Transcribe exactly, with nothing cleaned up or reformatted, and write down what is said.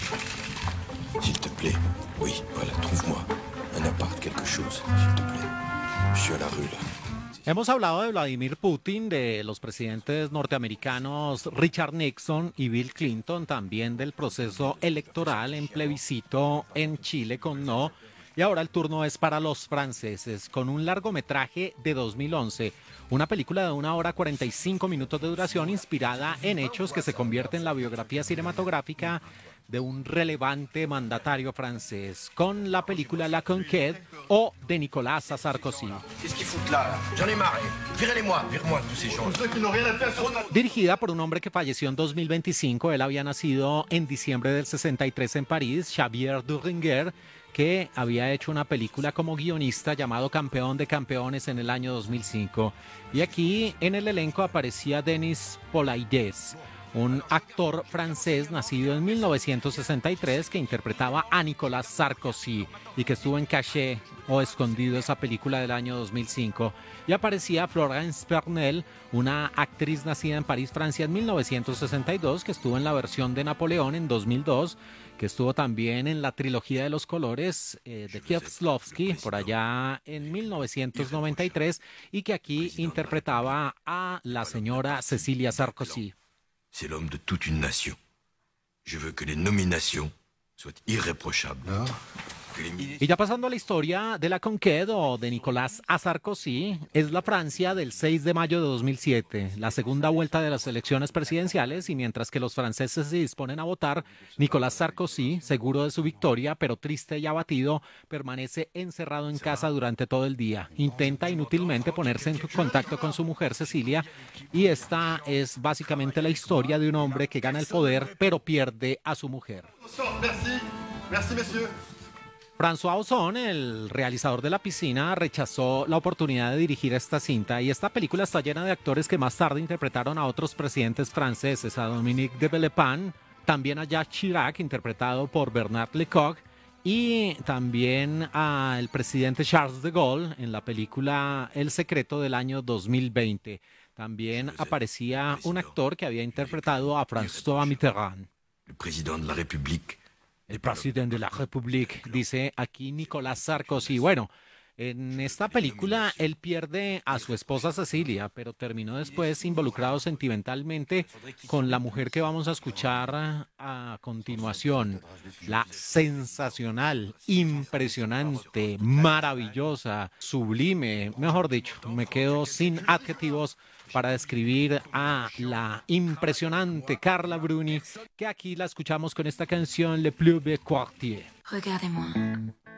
S'il te plaît. Oui, voilà, trouve-moi. Un appart, quelque chose, s'il te plaît. Je suis à la rue, là. Hemos hablado de Vladimir Putin, de los presidentes norteamericanos Richard Nixon y Bill Clinton, también del proceso electoral en plebiscito en Chile con no. Y ahora el turno es para los franceses, con un largometraje de dos mil once, una película de una hora cuarenta y cinco minutos de duración inspirada en hechos que se convierte en la biografía cinematográfica de un relevante mandatario francés, con la película La Conquête o de Nicolas Sarkozy. Qu'est-ce qu'ils foutent là, là? J'en ai marre. Virez-les-moi, vire-moi tous ces gens. Dirigida por un hombre que falleció en dos mil veinticinco, él había nacido en diciembre del sesenta y tres en París, Xavier Duringer, que había hecho una película como guionista llamado Campeón de Campeones en el año dos mil cinco. Y aquí en el elenco aparecía Denis Pollaides, un actor francés nacido en mil novecientos sesenta y tres que interpretaba a Nicolas Sarkozy y que estuvo en Caché o Escondido, esa película del año dos mil cinco. Y aparecía Florence Pernel, una actriz nacida en París, Francia en mil novecientos sesenta y dos, que estuvo en la versión de Napoleón en dos mil dos, que estuvo también en la trilogía de los colores eh, de Kieslowski por allá en mil novecientos noventa y tres y que aquí interpretaba a la señora Cecilia Sarkozy. C'est l'homme de toute une nation. Je veux que les nominations soient irréprochables. Ah. Y ya pasando a la historia de la Conquête o de Nicolas Sarkozy, es la Francia del seis de mayo de dos mil siete, la segunda vuelta de las elecciones presidenciales, y mientras que los franceses se disponen a votar, Nicolas Sarkozy, seguro de su victoria, pero triste y abatido, permanece encerrado en casa durante todo el día. Intenta inútilmente ponerse en contacto con su mujer Cecilia, y esta es básicamente la historia de un hombre que gana el poder, pero pierde a su mujer. Merci. Merci, messieurs. François Ozon, el realizador de La Piscina, rechazó la oportunidad de dirigir esta cinta, y esta película está llena de actores que más tarde interpretaron a otros presidentes franceses, a Dominique de Villepin, también a Jacques Chirac, interpretado por Bernard Lecoq, y también al presidente Charles de Gaulle en la película El Secreto del año dos mil veinte. También aparecía un actor que había interpretado a François Mitterrand. Le président de la République. El presidente de la República, dice aquí Nicolas Sarkozy. Bueno, en esta película él pierde a su esposa Cecilia, pero terminó después involucrado sentimentalmente con la mujer que vamos a escuchar a continuación. La sensacional, impresionante, maravillosa, sublime, mejor dicho, me quedo sin adjetivos para describir a la impresionante Carla Bruni, que aquí la escuchamos con esta canción Le Plus Beau Quartier. Regardez-moi.